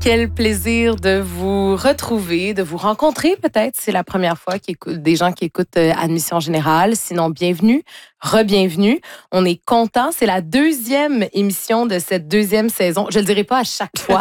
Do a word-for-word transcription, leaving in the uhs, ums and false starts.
Quel plaisir de vous retrouver, de vous rencontrer peut-être. C'est la première fois qu'il y a des gens qui écoutent Admission Générale. Sinon, bienvenue, re-bienvenue. On est content. C'est la deuxième émission de cette deuxième saison. Je le dirai pas à chaque fois,